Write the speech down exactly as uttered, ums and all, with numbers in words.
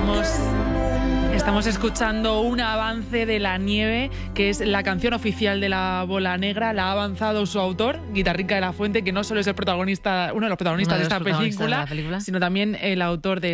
Estamos... Estamos escuchando un avance de La Nieve, que es la canción oficial de La Bola Negra. La ha avanzado su autor, Guitarrica de la Fuente, que no solo es el protagonista, uno de los protagonistas, Uno de de, los esta protagonistas película, de la película, sino también el autor de